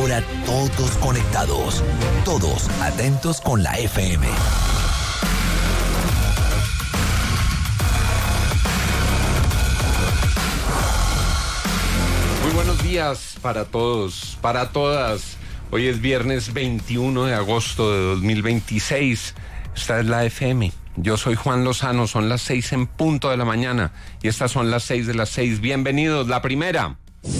Ahora todos conectados, todos atentos con la FM. Muy buenos días para todos, para todas. Hoy es viernes 21 de agosto de 2026. Esta es la FM. Yo soy Juan Lozano, son las 6 en punto de la mañana y estas son las 6 de las 6. Bienvenidos. La primera.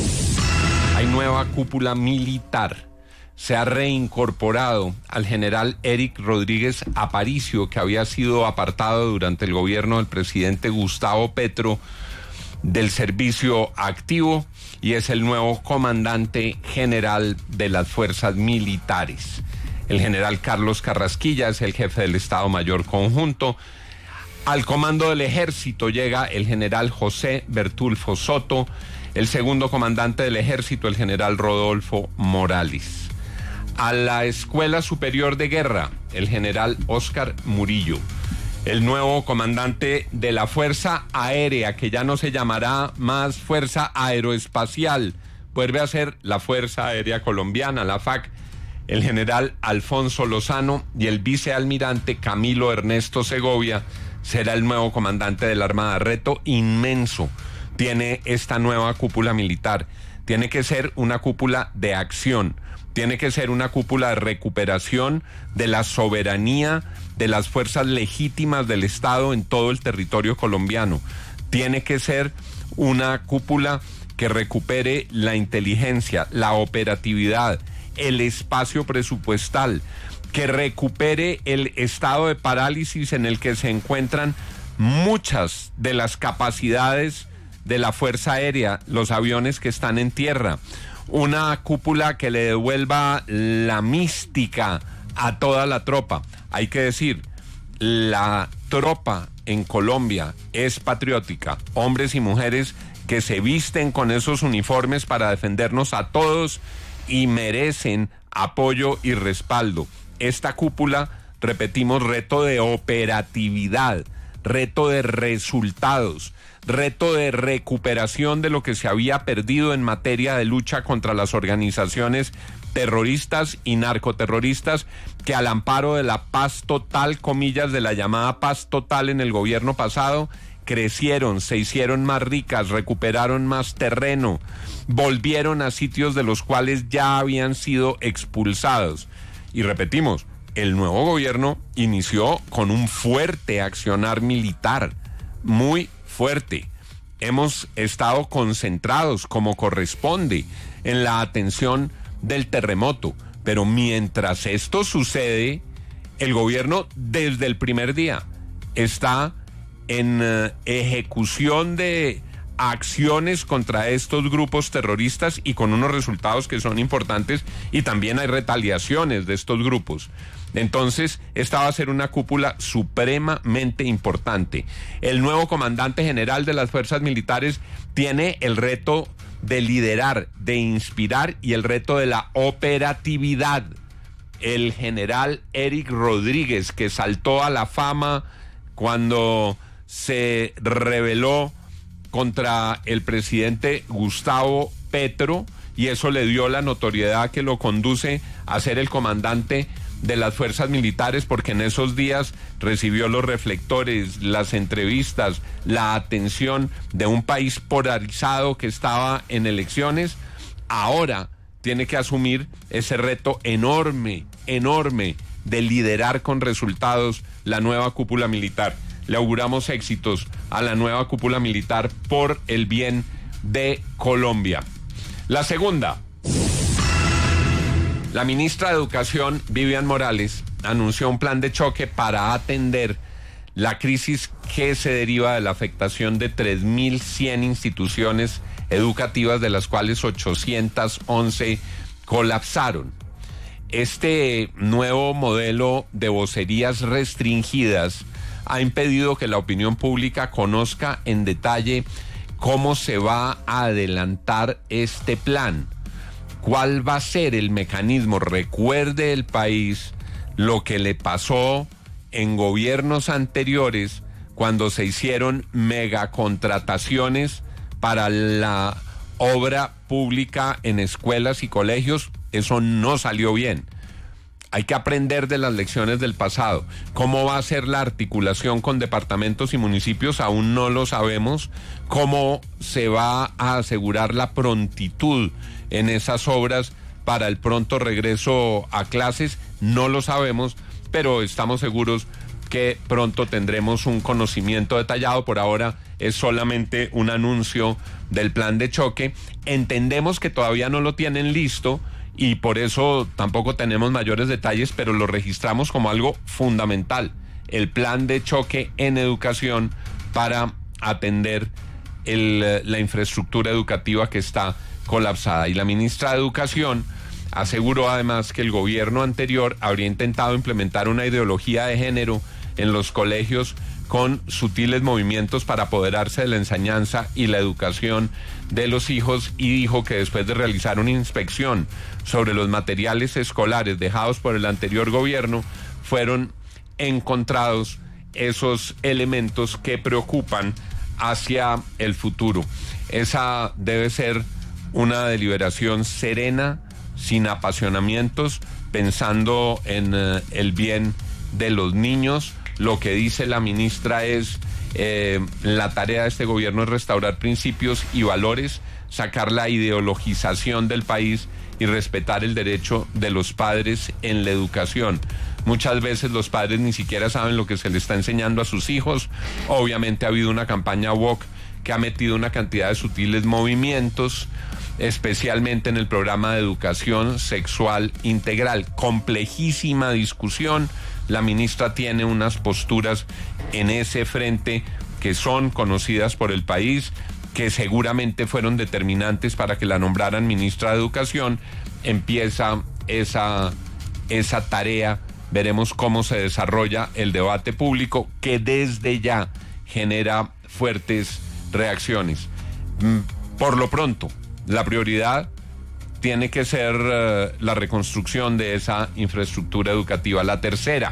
Hay nueva cúpula militar. Se ha reincorporado al general Eric Rodríguez Aparicio, que había sido apartado durante el gobierno del presidente Gustavo Petro del servicio activo y es el nuevo comandante general de las fuerzas militares. El general Carlos Carrasquilla es el jefe del Estado Mayor Conjunto. Al comando del ejército llega el general José Bertulfo Soto, el segundo comandante del ejército, el general Rodolfo Morales. A la Escuela Superior de Guerra, el general Óscar Murillo. El nuevo comandante de la Fuerza Aérea, que ya no se llamará más Fuerza Aeroespacial, vuelve a ser la Fuerza Aérea Colombiana, la FAC, el general Alfonso Lozano, y el vicealmirante Camilo Ernesto Segovia será el nuevo comandante de la Armada. Reto inmenso tiene esta nueva cúpula militar. Tiene que ser una cúpula de acción, tiene que ser una cúpula de recuperación de la soberanía de las fuerzas legítimas del Estado en todo el territorio colombiano. Tiene que ser una cúpula que recupere la inteligencia, la operatividad, el espacio presupuestal, que recupere el estado de parálisis en el que se encuentran muchas de las capacidades de la Fuerza Aérea, los aviones que están en tierra. Una cúpula que le devuelva la mística a toda la tropa. Hay que decir, la tropa en Colombia es patriótica, hombres y mujeres que se visten con esos uniformes para defendernos a todos y merecen apoyo y respaldo. Esta cúpula, repetimos, reto de operatividad, reto de resultados, reto de recuperación de lo que se había perdido en materia de lucha contra las organizaciones terroristas y narcoterroristas que al amparo de la paz total, comillas, de la llamada paz total en el gobierno pasado, crecieron, se hicieron más ricas, recuperaron más terreno, volvieron a sitios de los cuales ya habían sido expulsados. Y repetimos, el nuevo gobierno inició con un fuerte accionar militar, muy fuerte. Hemos estado concentrados como corresponde en la atención del terremoto, pero mientras esto sucede, el gobierno desde el primer día está en ejecución de acciones contra estos grupos terroristas y con unos resultados que son importantes, y también hay retaliaciones de estos grupos. Entonces, esta va a ser una cúpula supremamente importante. El nuevo comandante general de las fuerzas militares tiene el reto de liderar, de inspirar y el reto de la operatividad. El general Eric Rodríguez, que saltó a la fama cuando se rebeló contra el presidente Gustavo Petro, y eso le dio la notoriedad que lo conduce a ser el comandante de las fuerzas militares, porque en esos días recibió los reflectores, las entrevistas, la atención de un país polarizado que estaba en elecciones. Ahora tiene que asumir ese reto enorme, enorme de liderar con resultados la nueva cúpula militar. Le auguramos éxitos a la nueva cúpula militar por el bien de Colombia. La segunda. La ministra de Educación, Vivian Morales, anunció un plan de choque para atender la crisis que se deriva de la afectación de 3.100 instituciones educativas, de las cuales 811 colapsaron. Este nuevo modelo de vocerías restringidas ha impedido que la opinión pública conozca en detalle cómo se va a adelantar este plan. ¿Cuál va a ser el mecanismo? Recuerde el país lo que le pasó en gobiernos anteriores cuando se hicieron megacontrataciones para la obra pública en escuelas y colegios. Eso no salió bien. Hay que aprender de las lecciones del pasado. ¿Cómo va a ser la articulación con departamentos y municipios? Aún no lo sabemos. ¿Cómo se va a asegurar la prontitud en esas obras para el pronto regreso a clases? No lo sabemos, pero estamos seguros que pronto tendremos un conocimiento detallado. Por ahora es solamente un anuncio del plan de choque. Entendemos que todavía no lo tienen listo y por eso tampoco tenemos mayores detalles, pero lo registramos como algo fundamental, el plan de choque en educación para atender la infraestructura educativa que está colapsada. Y la ministra de Educación aseguró además que el gobierno anterior habría intentado implementar una ideología de género en los colegios con sutiles movimientos para apoderarse de la enseñanza y la educación de los hijos, y dijo que después de realizar una inspección sobre los materiales escolares dejados por el anterior gobierno, fueron encontrados esos elementos que preocupan hacia el futuro. Esa debe ser una deliberación serena, sin apasionamientos, pensando en el bien de los niños. Lo que dice la ministra es, la tarea de este gobierno es restaurar principios y valores, sacar la ideologización del país y respetar el derecho de los padres en la educación. Muchas veces los padres ni siquiera saben lo que se les está enseñando a sus hijos. Obviamente ha habido una campaña woke que ha metido una cantidad de sutiles movimientos, especialmente en el programa de educación sexual integral. Complejísima discusión. La ministra tiene unas posturas en ese frente que son conocidas por el país, que seguramente fueron determinantes para que la nombraran ministra de Educación. Empieza esa tarea. Veremos cómo se desarrolla el debate público, que desde ya genera fuertes reacciones. Por lo pronto, la prioridad tiene que ser la reconstrucción de esa infraestructura educativa. La tercera,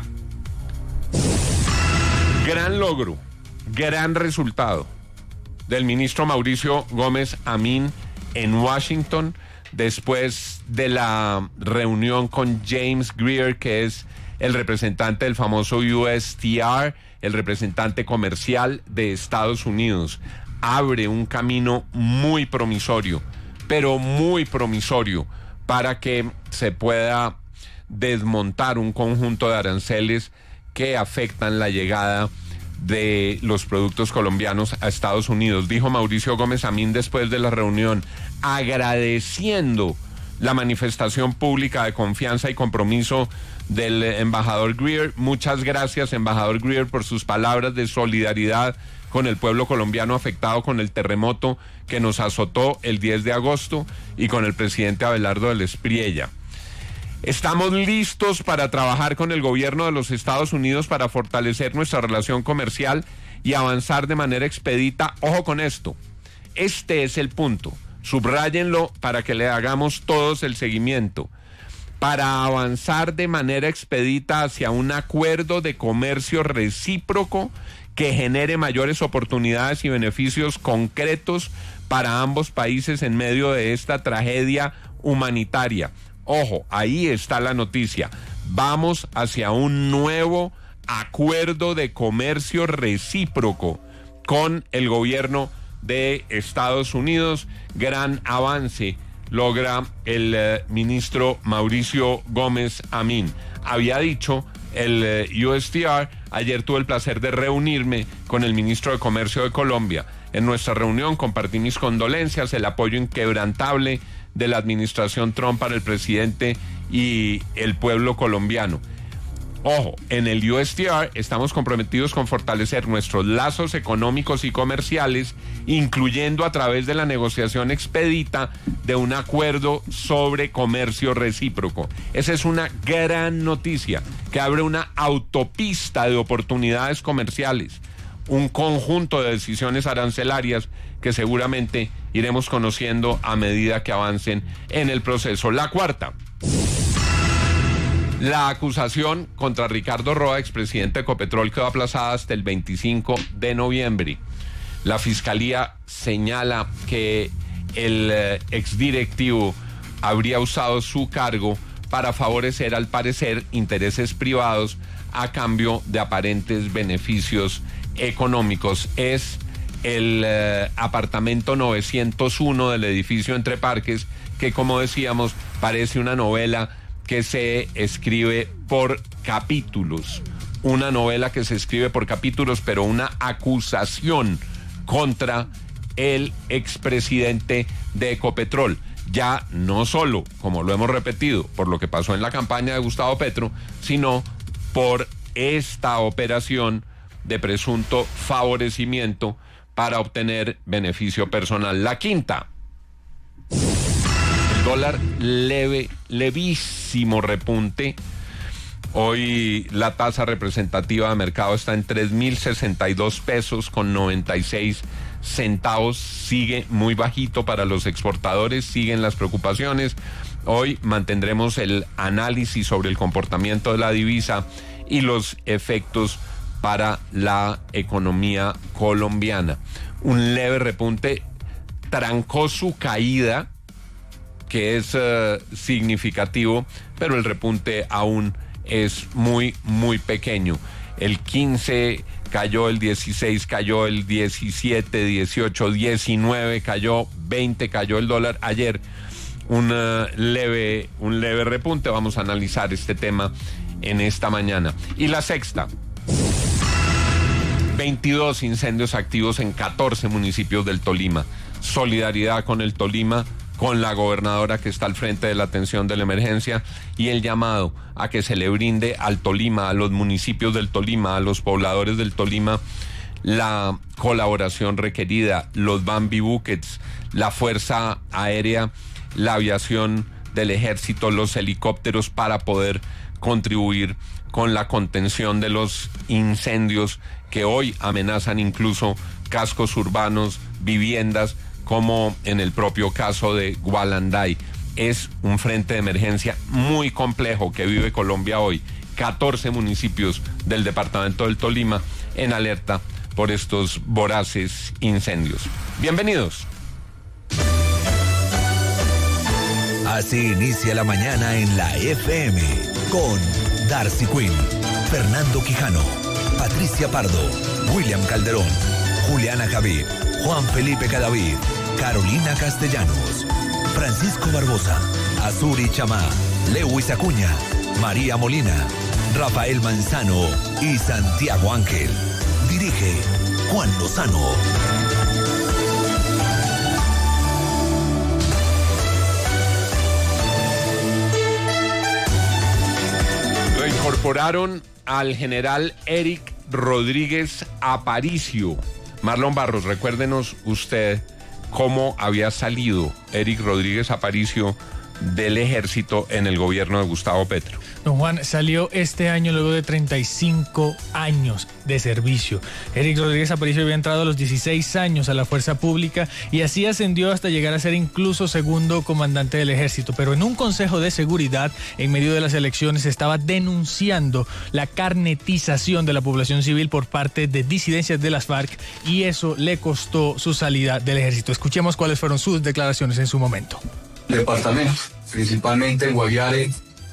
gran logro, gran resultado del ministro Mauricio Gómez Amín en Washington, después de la reunión con James Greer, que es el representante del famoso USTR, el representante comercial de Estados Unidos. Abre un camino muy promisorio, pero muy promisorio, para que se pueda desmontar un conjunto de aranceles que afectan la llegada de los productos colombianos a Estados Unidos. Dijo Mauricio Gómez Amín después de la reunión, agradeciendo la manifestación pública de confianza y compromiso del embajador Greer. Muchas gracias, embajador Greer, por sus palabras de solidaridad con el pueblo colombiano afectado con el terremoto que nos azotó el 10 de agosto y con el presidente Abelardo del Espriella. Estamos listos para trabajar con el gobierno de los Estados Unidos para fortalecer nuestra relación comercial y avanzar de manera expedita. Ojo con esto, este es el punto, subráyenlo para que le hagamos todos el seguimiento. Para avanzar de manera expedita hacia un acuerdo de comercio recíproco que genere mayores oportunidades y beneficios concretos para ambos países en medio de esta tragedia humanitaria. Ojo, ahí está la noticia. Vamos hacia un nuevo acuerdo de comercio recíproco con el gobierno de Estados Unidos. Gran avance logra el ministro Mauricio Gómez Amín. Había dicho el USTR, ayer tuve el placer de reunirme con el ministro de Comercio de Colombia. En nuestra reunión compartí mis condolencias, el apoyo inquebrantable de la administración Trump para el presidente y el pueblo colombiano. Ojo, en el USTR estamos comprometidos con fortalecer nuestros lazos económicos y comerciales, incluyendo a través de la negociación expedita de un acuerdo sobre comercio recíproco. Esa es una gran noticia que abre una autopista de oportunidades comerciales, un conjunto de decisiones arancelarias que seguramente iremos conociendo a medida que avancen en el proceso. La cuarta, la acusación contra Ricardo Roa, expresidente de Ecopetrol, quedó aplazada hasta el 25 de noviembre. La Fiscalía señala que el exdirectivo habría usado su cargo para favorecer, al parecer, intereses privados a cambio de aparentes beneficios económicos. Es el apartamento 901 del edificio Entre Parques, que, como decíamos, parece una novela que se escribe por capítulos. Una novela que se escribe por capítulos, pero una acusación contra el expresidente de Ecopetrol. Ya no solo, como lo hemos repetido, por lo que pasó en la campaña de Gustavo Petro, sino por esta operación de presunto favorecimiento para obtener beneficio personal. La quinta, el dólar levísimo repunte. Hoy la tasa representativa de mercado está en 3.062 pesos con 96 centavos. Sigue muy bajito para los exportadores, siguen las preocupaciones. Hoy mantendremos el análisis sobre el comportamiento de la divisa y los efectos para la economía colombiana. Un leve repunte trancó su caída, que es significativo, pero el repunte aún es muy, muy pequeño. El 15 cayó, el 16 cayó, el 17, 18, 19 cayó, 20 cayó el dólar. Ayer un leve repunte. Vamos a analizar este tema en esta mañana. Y la sexta, 22 incendios activos en 14 municipios del Tolima. Solidaridad con el Tolima, con la gobernadora que está al frente de la atención de la emergencia, y el llamado a que se le brinde al Tolima, a los municipios del Tolima, a los pobladores del Tolima, la colaboración requerida, los Bambi Buckets, la Fuerza Aérea, la aviación del Ejército, los helicópteros, para poder contribuir con la contención de los incendios que hoy amenazan incluso cascos urbanos, viviendas, como en el propio caso de Gualanday. Es un frente de emergencia muy complejo que vive Colombia hoy. 14 municipios del departamento del Tolima en alerta por estos voraces incendios. Bienvenidos. Así inicia la mañana en la FM con Darcy Quinn, Fernando Quijano, Patricia Pardo, William Calderón, Juliana Javid, Juan Felipe Cadavid, Carolina Castellanos, Francisco Barbosa, Azuri Chamá, Lewis Acuña, María Molina, Rafael Manzano y Santiago Ángel. Dirige Juan Lozano. Reincorporaron al general Eric Rodríguez Aparicio. Marlon Barros, recuérdenos usted cómo había salido Eric Rodríguez Aparicio del ejército en el gobierno de Gustavo Petro. Don Juan, salió este año luego de 35 años de servicio. Eric Rodríguez Aparicio había entrado a los 16 años a la fuerza pública y así ascendió hasta llegar a ser incluso segundo comandante del ejército. Pero en un consejo de seguridad, en medio de las elecciones, estaba denunciando la carnetización de la población civil por parte de disidencias de las FARC, y eso le costó su salida del ejército. Escuchemos cuáles fueron sus declaraciones en su momento. Departamentos, principalmente en Guaviare,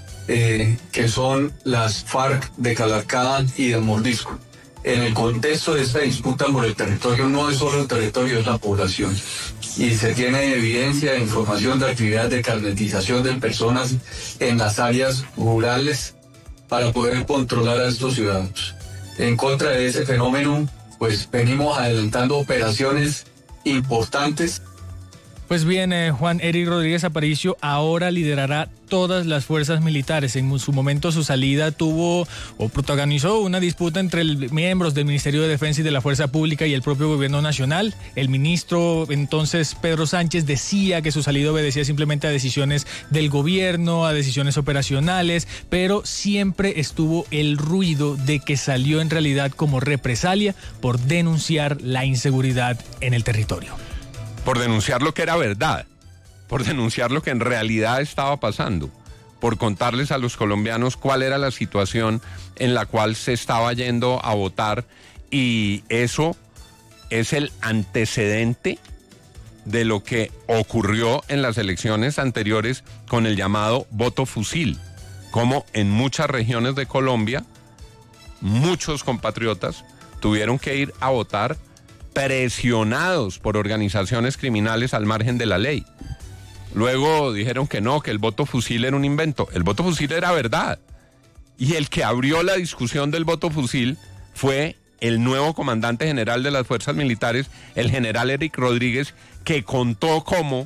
que son las FARC de Calarcá y de Mordisco. En el contexto de esta disputa por el territorio, no es solo el territorio, es la población. Y se tiene evidencia e información de actividades de carnetización de personas en las áreas rurales para poder controlar a estos ciudadanos. En contra de ese fenómeno, pues venimos adelantando operaciones importantes. Pues bien, Juan, Eric Rodríguez Aparicio ahora liderará todas las fuerzas militares. En su momento su salida tuvo o protagonizó una disputa entre miembros del Ministerio de Defensa y de la Fuerza Pública y el propio gobierno nacional. El ministro entonces Pedro Sánchez decía que su salida obedecía simplemente a decisiones del gobierno, a decisiones operacionales, pero siempre estuvo el ruido de que salió en realidad como represalia por denunciar la inseguridad en el territorio. Por denunciar lo que era verdad, por denunciar lo que en realidad estaba pasando, por contarles a los colombianos cuál era la situación en la cual se estaba yendo a votar, y eso es el antecedente de lo que ocurrió en las elecciones anteriores con el llamado voto fusil, como en muchas regiones de Colombia, muchos compatriotas tuvieron que ir a votar presionados por organizaciones criminales al margen de la ley. Luego dijeron que no, que el voto fusil era un invento. El voto fusil era verdad. Y el que abrió la discusión del voto fusil fue el nuevo comandante general de las fuerzas militares, el general Eric Rodríguez, que contó cómo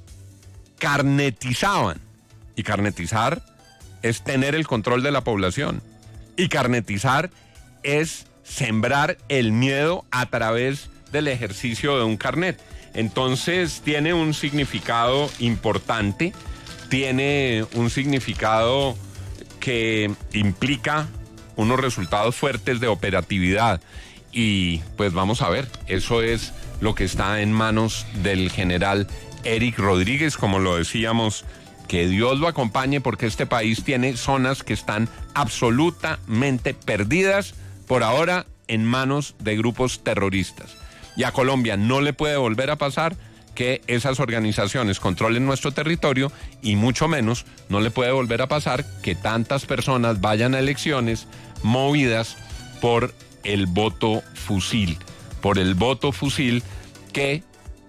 carnetizaban. Y carnetizar es tener el control de la población. Y carnetizar es sembrar el miedo a través del ejercicio de un carnet. Entonces tiene un significado importante, tiene un significado que implica unos resultados fuertes de operatividad. Y pues vamos a ver, eso es lo que está en manos del general Eric Rodríguez, como lo decíamos, que Dios lo acompañe, porque este país tiene zonas que están absolutamente perdidas por ahora en manos de grupos terroristas. Y a Colombia no le puede volver a pasar que esas organizaciones controlen nuestro territorio, y mucho menos no le puede volver a pasar que tantas personas vayan a elecciones movidas por el voto fusil. Por el voto fusil que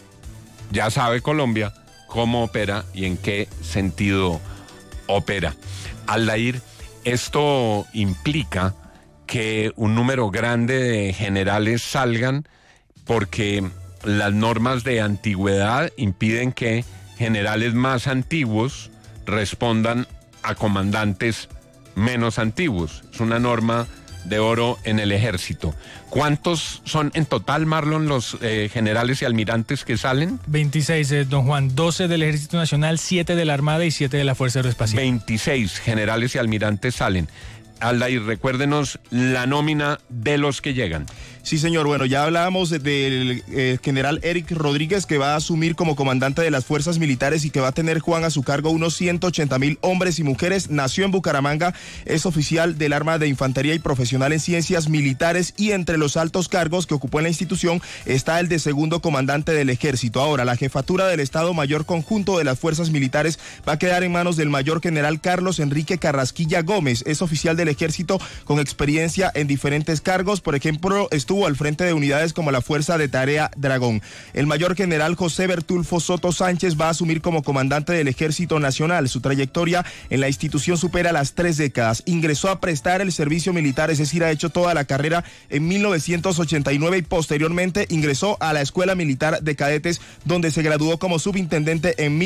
ya sabe Colombia cómo opera y en qué sentido opera. Aldair, esto implica que un número grande de generales salgan, porque las normas de antigüedad impiden que generales más antiguos respondan a comandantes menos antiguos. Es una norma de oro en el ejército. ¿Cuántos son en total, Marlon, los generales y almirantes que salen? 26, don Juan. 12 del Ejército Nacional, 7 de la Armada y 7 de la Fuerza Aeroespacial. 26 generales y almirantes salen. Aldair, recuérdenos la nómina de los que llegan. Sí, señor. Bueno, ya hablábamos del general Eric Rodríguez, que va a asumir como comandante de las fuerzas militares y que va a tener, Juan, a su cargo unos 180,000 hombres y mujeres. Nació en Bucaramanga, es oficial del Arma de Infantería y profesional en ciencias militares, y entre los altos cargos que ocupó en la institución está el de segundo comandante del ejército. Ahora, la jefatura del Estado Mayor Conjunto de las fuerzas militares va a quedar en manos del mayor general Carlos Enrique Carrasquilla Gómez. Es oficial del ejército con experiencia en diferentes cargos. Por ejemplo, estuvo al frente de unidades como la Fuerza de Tarea Dragón. El mayor general José Bertulfo Soto Sánchez va a asumir como comandante del Ejército Nacional. Su trayectoria en la institución supera las 3 décadas. Ingresó a prestar el servicio militar, es decir, ha hecho toda la carrera en 1989 y posteriormente ingresó a la Escuela Militar de Cadetes, donde se graduó como subintendente en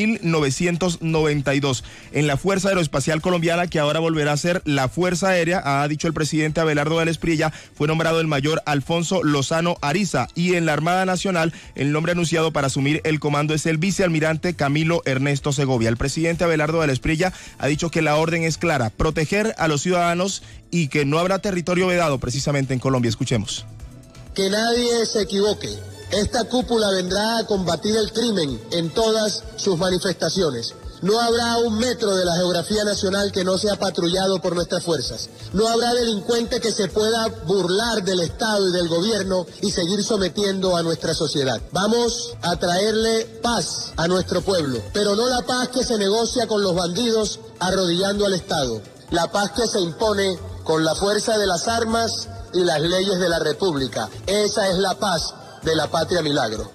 1992. En la Fuerza Aeroespacial Colombiana, que ahora volverá a ser la Fuerza Aérea, ha dicho el presidente Abelardo Vélez Prilla, fue nombrado el mayor Alfonso Lozano Ariza. Y en la Armada Nacional, el nombre anunciado para asumir el comando es el vicealmirante Camilo Ernesto Segovia. El presidente Abelardo Vélez Prilla ha dicho que la orden es clara: proteger a los ciudadanos y que no habrá territorio vedado precisamente en Colombia. Escuchemos. Que nadie se equivoque. Esta cúpula vendrá a combatir el crimen en todas sus manifestaciones. No habrá un metro de la geografía nacional que no sea patrullado por nuestras fuerzas. No habrá delincuente que se pueda burlar del Estado y del gobierno y seguir sometiendo a nuestra sociedad. Vamos a traerle paz a nuestro pueblo, pero no la paz que se negocia con los bandidos arrodillando al Estado. La paz que se impone con la fuerza de las armas y las leyes de la República. Esa es la paz de la Patria Milagro.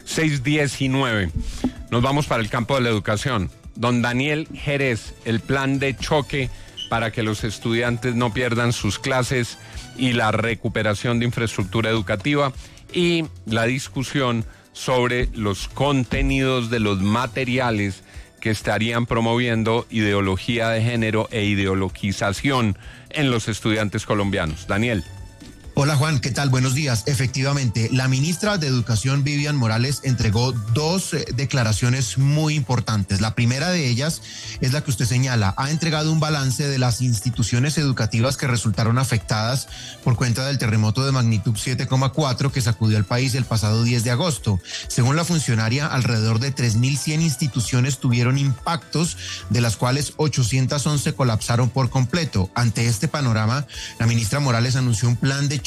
6:19. Nos vamos para el campo de la educación. Don Daniel Jerez, el plan de choque para que los estudiantes no pierdan sus clases y la recuperación de infraestructura educativa, y la discusión sobre los contenidos de los materiales que estarían promoviendo ideología de género e ideologización en los estudiantes colombianos. Daniel. Hola Juan, ¿qué tal? Buenos días. Efectivamente, la ministra de Educación, Vivian Morales, entregó 2 declaraciones muy importantes. La primera de ellas es la que usted señala. Ha entregado un balance de las instituciones educativas que resultaron afectadas por cuenta del terremoto de magnitud 7,4 que sacudió al país el pasado 10 de agosto. Según la funcionaria, alrededor de 3.100 instituciones tuvieron impactos, de las cuales 811 colapsaron por completo. Ante este panorama, la ministra Morales anunció un plan de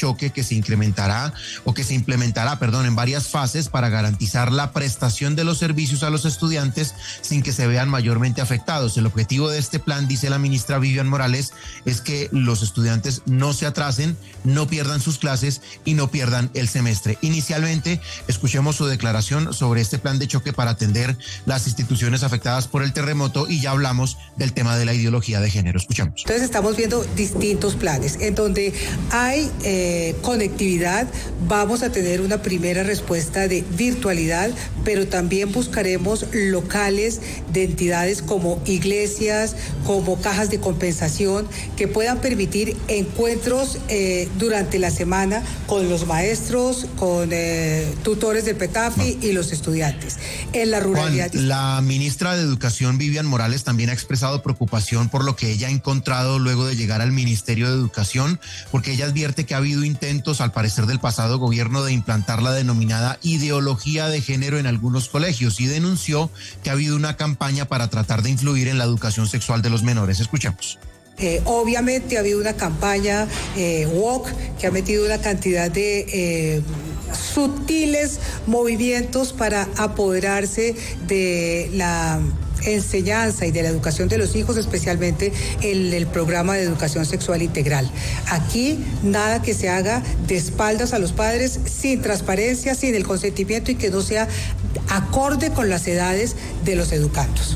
choque que se implementará en varias fases para garantizar la prestación de los servicios a los estudiantes sin que se vean mayormente afectados. El objetivo de este plan, dice la ministra Vivian Morales, es que los estudiantes no se atrasen, no pierdan sus clases y no pierdan el semestre. Inicialmente, escuchemos su declaración sobre este plan de choque para atender las instituciones afectadas por el terremoto y ya hablamos del tema de la ideología de género. Escuchamos. Entonces estamos viendo distintos planes. En donde hay conectividad, vamos a tener una primera respuesta de virtualidad, pero también buscaremos locales de entidades como iglesias, como cajas de compensación, que puedan permitir encuentros durante la semana con los maestros, con tutores del PETAFI y los estudiantes. En la ruralidad. Juan, la ministra de Educación, Vivian Morales, también ha expresado preocupación por lo que ella ha encontrado luego de llegar al Ministerio de Educación, porque ella advierte que ha habido intentos, al parecer del pasado gobierno, de implantar la denominada ideología de género en algunos colegios y denunció que ha habido una campaña para tratar de influir en la educación sexual de los menores. Escuchemos. Obviamente ha habido una campaña woke que ha metido una cantidad de sutiles movimientos para apoderarse de la enseñanza y de la educación de los hijos, especialmente el programa de educación sexual integral. Aquí nada que se haga de espaldas a los padres, sin transparencia, sin el consentimiento y que no sea acorde con las edades de los educandos.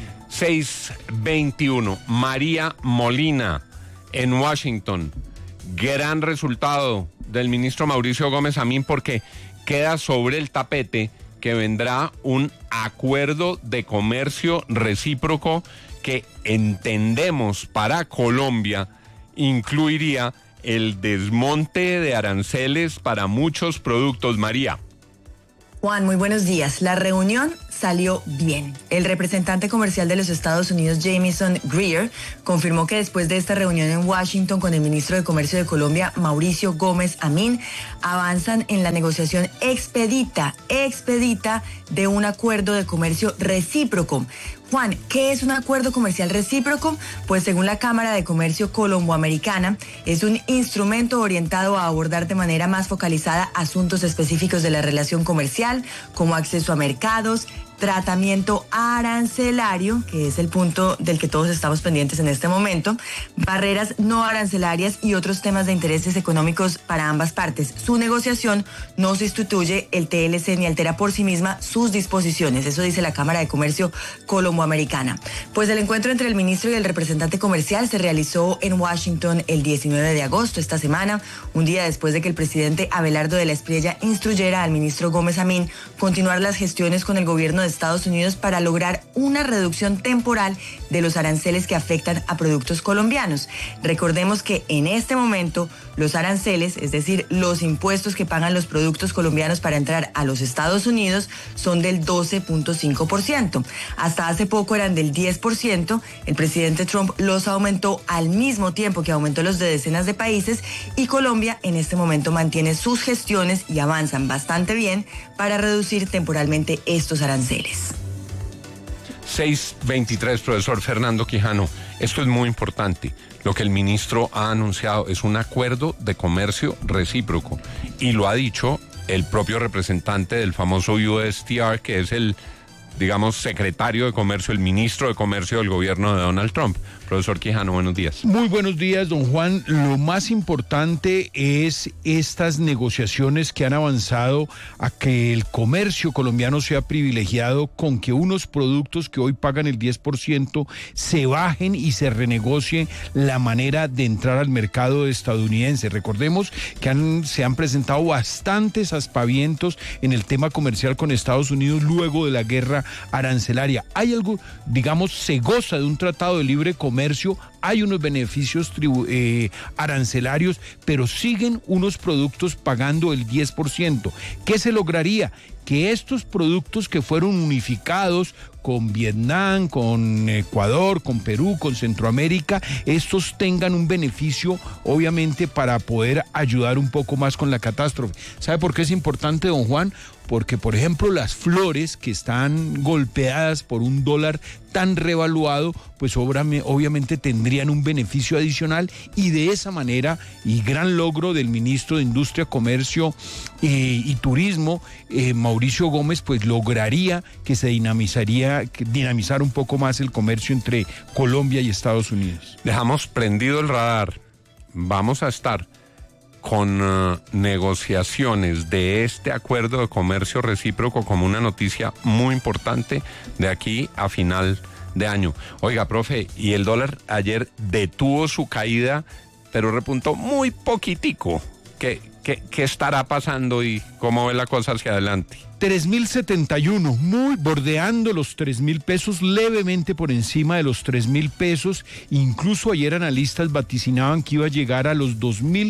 6:21, María Molina, en Washington. Gran resultado del ministro Mauricio Gómez Amín, porque queda sobre el tapete que vendrá un acuerdo de comercio recíproco que entendemos para Colombia incluiría el desmonte de aranceles para muchos productos. María. Juan, muy buenos días. La reunión salió bien. El representante comercial de los Estados Unidos, Jamieson Greer, confirmó que después de esta reunión en Washington con el ministro de Comercio de Colombia, Mauricio Gómez Amín, avanzan en la negociación expedita de un acuerdo de comercio recíproco. Juan, ¿qué es un acuerdo comercial recíproco? Pues según la Cámara de Comercio Colomboamericana, es un instrumento orientado a abordar de manera más focalizada asuntos específicos de la relación comercial, como acceso a mercados, tratamiento arancelario, que es el punto del que todos estamos pendientes en este momento, barreras no arancelarias y otros temas de intereses económicos para ambas partes. Su negociación no sustituye el TLC ni altera por sí misma sus disposiciones, eso dice la Cámara de Comercio Colomboamericana. Pues el encuentro entre el ministro y el representante comercial se realizó en Washington el 19 de agosto, esta semana, un día después de que el presidente Abelardo de la Espriella instruyera al ministro Gómez Amín continuar las gestiones con el gobierno de Estados Unidos para lograr una reducción temporal de los aranceles que afectan a productos colombianos. Recordemos que en este momento los aranceles, es decir, los impuestos que pagan los productos colombianos para entrar a los Estados Unidos, son del 12.5%. Hasta hace poco eran del 10%. El presidente Trump los aumentó al mismo tiempo que aumentó los de decenas de países y Colombia en este momento mantiene sus gestiones y avanzan bastante bien para reducir temporalmente estos aranceles. 6:23, profesor Fernando Quijano. Esto es muy importante. Lo que el ministro ha anunciado es un acuerdo de comercio recíproco y lo ha dicho el propio representante del famoso USTR, que es el, digamos, secretario de comercio, el ministro de comercio del gobierno de Donald Trump. Profesor Quijano, buenos días. Muy buenos días, don Juan. Lo más importante es estas negociaciones que han avanzado a que el comercio colombiano sea privilegiado con que unos productos que hoy pagan el 10% se bajen y se renegocie la manera de entrar al mercado estadounidense. Recordemos que se han presentado bastantes aspavientos en el tema comercial con Estados Unidos luego de la guerra arancelaria. Hay algo, digamos, se goza de un tratado de libre comercio, hay unos beneficios arancelarios, pero siguen unos productos pagando el 10%. ¿Qué se lograría? que estos productos que fueron unificados con Vietnam, con Ecuador, con Perú, con Centroamérica, estos tengan un beneficio, obviamente, para poder ayudar un poco más con la catástrofe. ¿Sabe por qué es importante, don Juan? Porque, por ejemplo, las flores que están golpeadas por un dólar tan revaluado, pues obviamente tendrían un beneficio adicional, y de esa manera, y gran logro del ministro de Industria, Comercio y Turismo, Mauricio Gómez, pues lograría que se dinamizar un poco más el comercio entre Colombia y Estados Unidos. Dejamos prendido el radar. Vamos a estar con negociaciones de este acuerdo de comercio recíproco como una noticia muy importante de aquí a final de año. Oiga, profe, y el dólar ayer detuvo su caída, pero repuntó muy poquitico. ¿Qué estará pasando y cómo ve la cosa hacia adelante? 3.071, muy bordeando los 3.000 pesos, levemente por encima de los 3.000 pesos. Incluso ayer analistas vaticinaban que iba a llegar a los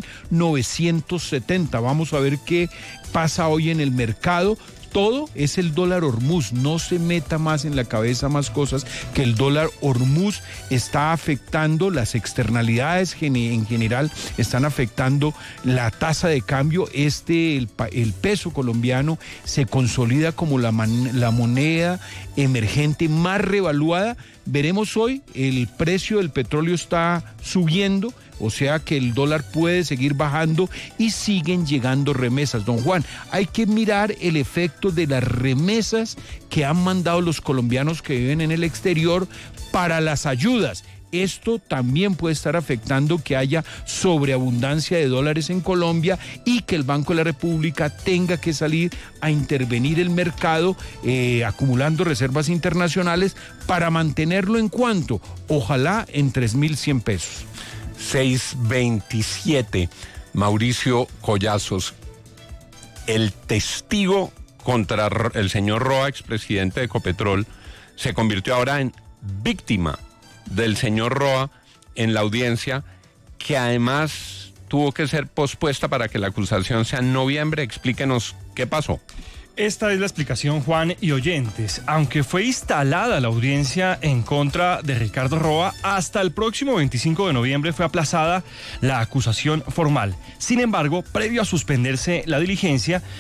2.970. Vamos a ver qué pasa hoy en el mercado. Todo es el dólar Hormuz, no se meta más en la cabeza más cosas, que el dólar Hormuz está afectando las externalidades en general, están afectando la tasa de cambio. El peso colombiano se consolida como la moneda emergente más revaluada. Veremos hoy, el precio del petróleo está subiendo, o sea que el dólar puede seguir bajando y siguen llegando remesas. Don Juan, hay que mirar el efecto de las remesas que han mandado los colombianos que viven en el exterior para las ayudas. Esto también puede estar afectando que haya sobreabundancia de dólares en Colombia y que el Banco de la República tenga que salir a intervenir el mercado acumulando reservas internacionales para mantenerlo en cuanto, ojalá en 3.100 pesos. 627. Mauricio Collazos, el testigo contra el señor Roa, expresidente de Ecopetrol, se convirtió ahora en víctima del señor Roa en la audiencia, que además tuvo que ser pospuesta para que la acusación sea en noviembre. Explíquenos qué pasó. Esta es la explicación, Juan y oyentes. Aunque fue instalada la audiencia en contra de Ricardo Roa, hasta el próximo 25 de noviembre fue aplazada la acusación formal. Sin embargo, previo a suspenderse la diligencia,